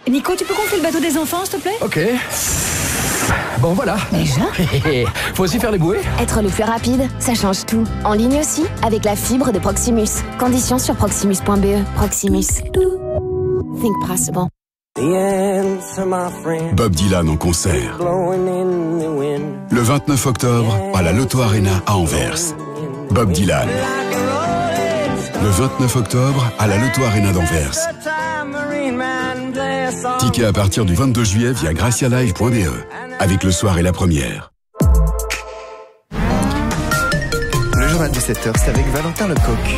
Nico, tu peux gonfler le bateau des enfants, s'il te plaît? Ok. Bon, voilà. Déjà? Faut aussi faire les bouées? Être le plus rapide, ça change tout. En ligne aussi, avec la fibre de Proximus. Conditions sur proximus.be. Proximus. Think possible. Bob Dylan en concert. Le 29 octobre, à la Lotto Arena à Anvers. Bob Dylan. Le 29 octobre, à la Lotto Arena d'Anvers. Ticket à partir du 22 juillet via gracialive.be. Avec le soir et la première. Le journal de 7h, c'est avec Valentin Lecoq.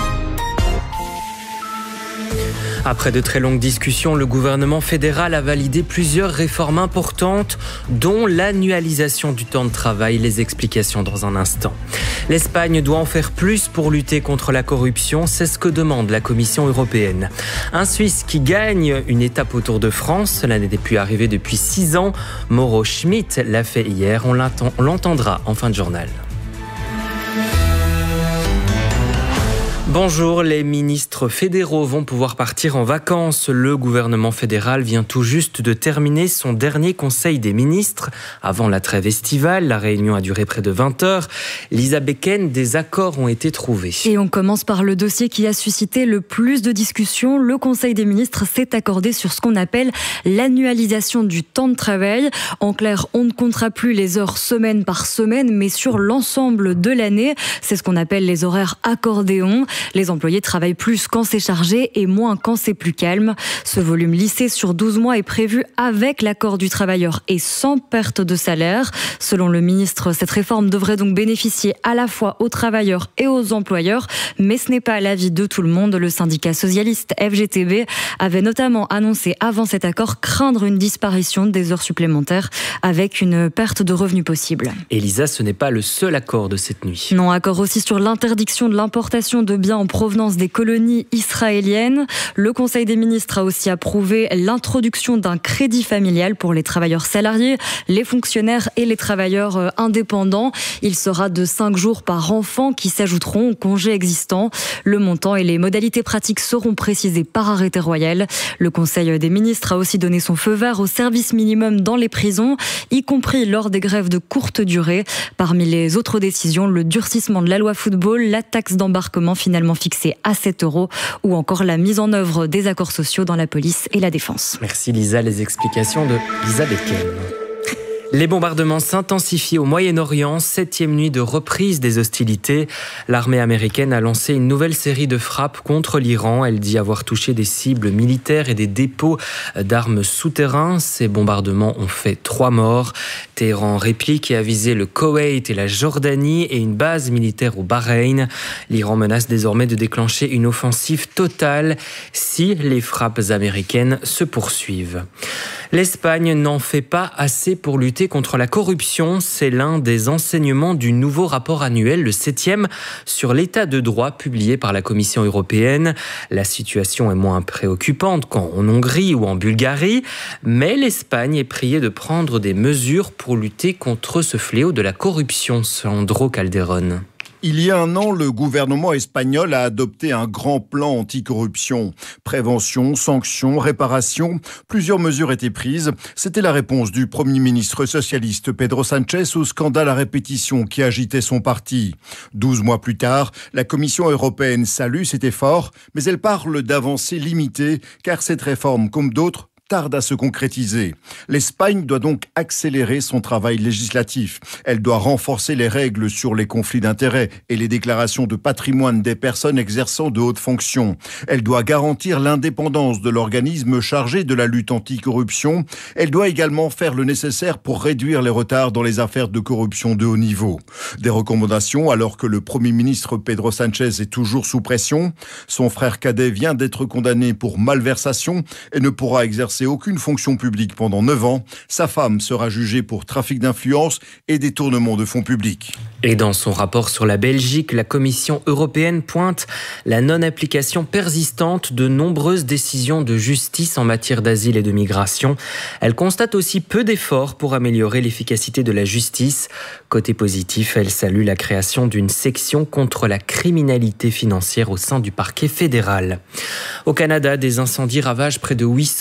Après de très longues discussions, le gouvernement fédéral a validé plusieurs réformes importantes, dont l'annualisation du temps de travail. Les explications dans un instant. L'Espagne doit en faire plus pour lutter contre la corruption, c'est ce que demande la Commission européenne. Un Suisse qui gagne une étape au Tour de France, cela n'était plus arrivé depuis 6 ans. Mauro Schmidt l'a fait hier, on l'entendra en fin de journal. Bonjour, les ministres fédéraux vont pouvoir partir en vacances. Le gouvernement fédéral vient tout juste de terminer son dernier conseil des ministres avant la trêve estivale. La réunion a duré près de 20 heures. Lisa Becken, des accords ont été trouvés. Et on commence par le dossier qui a suscité le plus de discussions. Le conseil des ministres s'est accordé sur ce qu'on appelle l'annualisation du temps de travail. En clair, on ne comptera plus les heures semaine par semaine, mais sur l'ensemble de l'année. C'est ce qu'on appelle les horaires accordéons. Les employés travaillent plus quand c'est chargé et moins quand c'est plus calme. Ce volume lissé sur 12 mois est prévu avec l'accord du travailleur et sans perte de salaire. Selon le ministre, cette réforme devrait donc bénéficier à la fois aux travailleurs et aux employeurs. Mais ce n'est pas l'avis de tout le monde. Le syndicat socialiste FGTB avait notamment annoncé avant cet accord craindre une disparition des heures supplémentaires avec une perte de revenus possible. Elisa, ce n'est pas le seul accord de cette nuit. Non, accord aussi sur l'interdiction de l'importation de biens en provenance des colonies israéliennes. Le Conseil des ministres a aussi approuvé l'introduction d'un crédit familial pour les travailleurs salariés, les fonctionnaires et les travailleurs indépendants. Il sera de 5 jours par enfant qui s'ajouteront aux congés existants. Le montant et les modalités pratiques seront précisés par arrêté royal. Le Conseil des ministres a aussi donné son feu vert au service minimum dans les prisons, y compris lors des grèves de courte durée. Parmi les autres décisions, le durcissement de la loi football, la taxe d'embarquement finalement fixée à 7 € ou encore la mise en œuvre des accords sociaux dans la police et la défense. Merci Lisa, les explications de Lisa Becken. Les bombardements s'intensifient au Moyen-Orient, 7e nuit de reprise des hostilités. L'armée américaine a lancé une nouvelle série de frappes contre l'Iran. Elle dit avoir touché des cibles militaires et des dépôts d'armes souterrains. Ces bombardements ont fait 3 morts. Téhéran réplique et a visé le Koweït et la Jordanie et une base militaire au Bahreïn. L'Iran menace désormais de déclencher une offensive totale si les frappes américaines se poursuivent. L'Espagne n'en fait pas assez pour lutter contre la corruption. C'est l'un des enseignements du nouveau rapport annuel, le 7e, sur l'état de droit publié par la Commission européenne. La situation est moins préoccupante qu'en Hongrie ou en Bulgarie, mais l'Espagne est priée de prendre des mesures pour lutter contre ce fléau de la corruption. Sandro Calderón. Il y a 1 an, le gouvernement espagnol a adopté un grand plan anticorruption. Prévention, sanctions, réparation, plusieurs mesures étaient prises. C'était la réponse du Premier ministre socialiste Pedro Sánchez au scandale à répétition qui agitait son parti. 12 mois plus tard, la Commission européenne salue cet effort, mais elle parle d'avancées limitées, car cette réforme, comme d'autres, tarde à se concrétiser. L'Espagne doit donc accélérer son travail législatif. Elle doit renforcer les règles sur les conflits d'intérêts et les déclarations de patrimoine des personnes exerçant de hautes fonctions. Elle doit garantir l'indépendance de l'organisme chargé de la lutte anticorruption. Elle doit également faire le nécessaire pour réduire les retards dans les affaires de corruption de haut niveau. Des recommandations alors que le Premier ministre Pedro Sánchez est toujours sous pression. Son frère cadet vient d'être condamné pour malversation et ne pourra exercer aucune fonction publique pendant 9 ans. Sa femme sera jugée pour trafic d'influence et détournement de fonds publics. Et dans son rapport sur la Belgique, la Commission européenne pointe la non-application persistante de nombreuses décisions de justice en matière d'asile et de migration. Elle constate aussi peu d'efforts pour améliorer l'efficacité de la justice. Côté positif, elle salue la création d'une section contre la criminalité financière au sein du parquet fédéral. Au Canada, des incendies ravagent près de 800 forêts.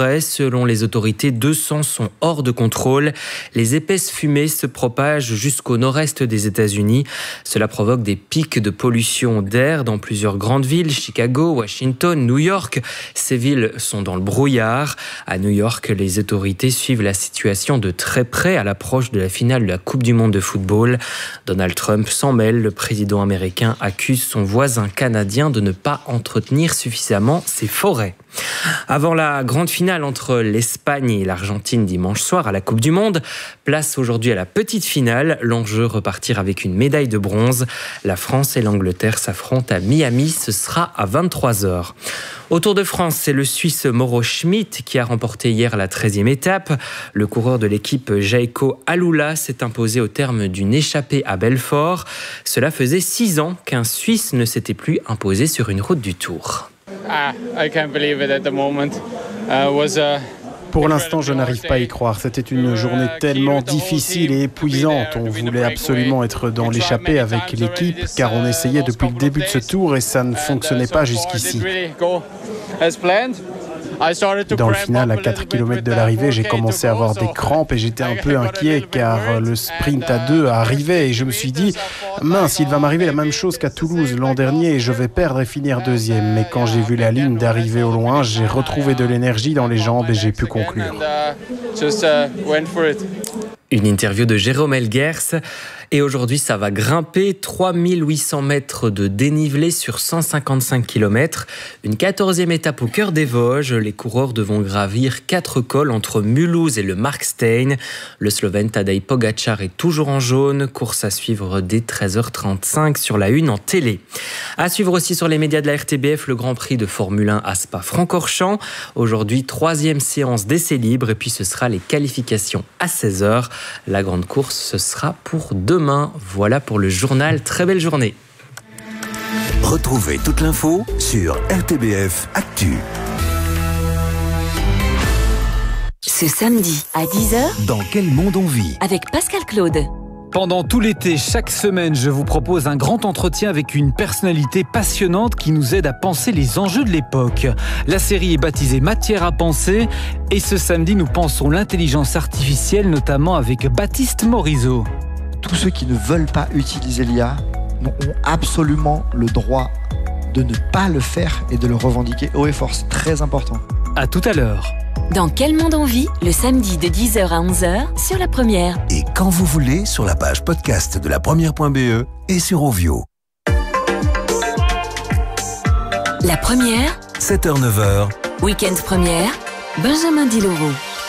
forêt. Selon les autorités, 200 sont hors de contrôle. Les épaisses fumées se propagent jusqu'au nord-est des États-Unis. Cela provoque des pics de pollution d'air dans plusieurs grandes villes, Chicago, Washington, New York. Ces villes sont dans le brouillard. À New York, les autorités suivent la situation de très près à l'approche de la finale de la Coupe du Monde de football. Donald Trump s'en mêle. Le président américain accuse son voisin canadien de ne pas entretenir suffisamment ses forêts. Avant la grande finale entre l'Espagne et l'Argentine dimanche soir à la Coupe du Monde, place aujourd'hui à la petite finale. L'enjeu, repartir avec une médaille de bronze. La France et l'Angleterre s'affrontent à Miami. Ce sera à 23h. Au Tour de France, c'est le Suisse Mauro Schmid qui a remporté hier la 13e étape. Le coureur de l'équipe Jaeko Alula s'est imposé au terme d'une échappée à Belfort. Cela faisait 6 ans qu'un Suisse ne s'était plus imposé sur une route du Tour. Pour l'instant, je n'arrive pas à y croire. C'était une journée tellement difficile et épuisante. On voulait absolument être dans l'échappée avec l'équipe, car on essayait depuis le début de ce tour et ça ne fonctionnait pas jusqu'ici. Dans le final, à 4 km de l'arrivée, j'ai commencé à avoir des crampes et j'étais un peu inquiet car le sprint à 2 arrivait et je me suis dit « Mince, il va m'arriver la même chose qu'à Toulouse l'an dernier et je vais perdre et finir 2e ». Mais quand j'ai vu la ligne d'arrivée au loin, j'ai retrouvé de l'énergie dans les jambes et j'ai pu conclure. Une interview de Jérôme Elguers. Et aujourd'hui, ça va grimper 3800 mètres de dénivelé sur 155 km. Une 14e étape au cœur des Vosges. Les coureurs devront gravir 4 cols entre Mulhouse et le Markstein. Le Slovène Tadej Pogačar est toujours en jaune. Course à suivre dès 13h35 sur la 1 en télé. À suivre aussi sur les médias de la RTBF, le Grand Prix de Formule 1 à Spa-Francorchamps. Aujourd'hui, 3e séance d'essais libres. Et puis ce sera les qualifications à 16h. La grande course, ce sera pour demain. Voilà pour le journal. Très belle journée. Retrouvez toute l'info sur RTBF Actu. Ce samedi à 10h, dans quel monde on vit? Avec Pascal Claude. Pendant tout l'été, chaque semaine, je vous propose un grand entretien avec une personnalité passionnante qui nous aide à penser les enjeux de l'époque. La série est baptisée Matière à penser et ce samedi, nous pensons l'intelligence artificielle, notamment avec Baptiste Morisot. Tous ceux qui ne veulent pas utiliser l'IA ont absolument le droit de ne pas le faire et de le revendiquer haut et fort. C'est très important. À tout à l'heure. Dans Quel monde on vit, le samedi de 10h à 11h sur La Première. Et quand vous voulez, sur la page podcast de lapremière.be et sur Ovio. La Première, 7h-9h. Week-end Première, Benjamin Dilovo.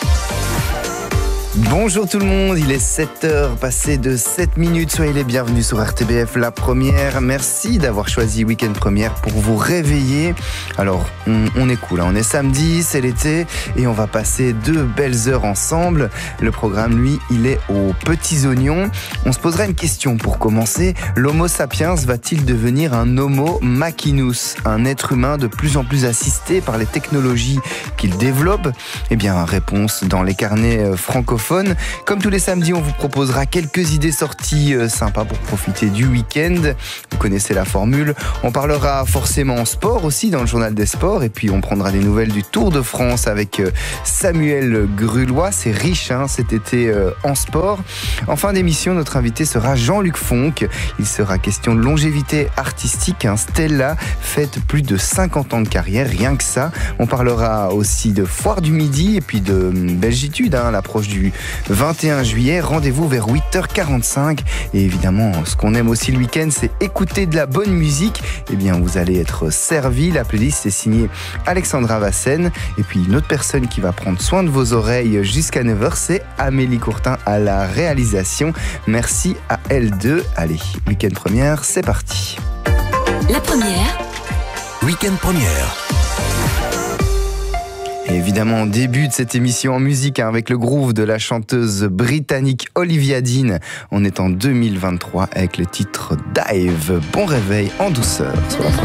Bonjour tout le monde, il est 7h, passé de 7 minutes, soyez les bienvenus sur RTBF La Première. Merci d'avoir choisi Week-end Première pour vous réveiller. Alors, on est cool, hein. On est samedi, c'est l'été et on va passer 2 belles heures ensemble. Le programme, lui, il est aux petits oignons. On se posera une question pour commencer. L'Homo sapiens va-t-il devenir un Homo machinus, un être humain de plus en plus assisté par les technologies qu'il développe? Eh bien, réponse dans les carnets francophones. Comme tous les samedis, on vous proposera quelques idées sorties sympas pour profiter du week-end. Vous connaissez la formule. On parlera forcément sport aussi dans le journal des sports. Et puis on prendra des nouvelles du Tour de France avec Samuel Grulois. C'est riche cet été en sport. En fin d'émission, notre invité sera Jean-Luc Fonck. Il sera question de longévité artistique. Stella fête plus de 50 ans de carrière, rien que ça. On parlera aussi de Foire du Midi et puis de Belgitude, l'approche du 21 juillet, rendez-vous vers 8h45 et évidemment ce qu'on aime aussi le week-end c'est écouter de la bonne musique. Eh bien vous allez être servi, la playlist est signée Alexandra Vassen et puis une autre personne qui va prendre soin de vos oreilles jusqu'à 9h c'est Amélie Courtin à la réalisation. Merci à L2. Allez, Week-end Première, c'est parti. La Première, Week-end Première. Et évidemment, début de cette émission en musique avec le groove de la chanteuse britannique Olivia Dean. On est en 2023 avec le titre Dive. Bon réveil en douceur sur la